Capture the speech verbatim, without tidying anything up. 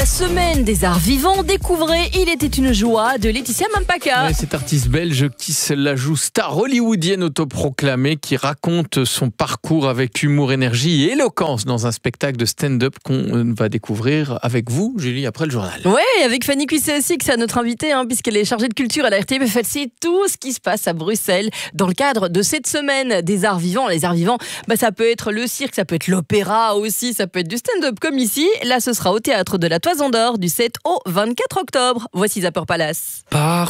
la semaine des arts vivants, découvrez Il était une joie de Laetitia Mampaka. Ouais, cette artiste belge qui se la joue star hollywoodienne autoproclamée, qui raconte son parcours avec humour, énergie et éloquence dans un spectacle de stand-up qu'on va découvrir avec vous, Julie, après le journal. Ouais, avec Fanny Cuissé-Six, à notre invitée, hein, puisqu'elle est chargée de culture à la R T B F. Elle sait tout ce qui se passe à Bruxelles dans le cadre de cette semaine des arts vivants. Les arts vivants, bah, ça peut être le cirque, ça peut être l'opéra aussi, ça peut être du stand-up comme ici. Là, ce sera au théâtre de la Toison d'Or du sept au vingt-quatre octobre. Voici Zapper Palace. Par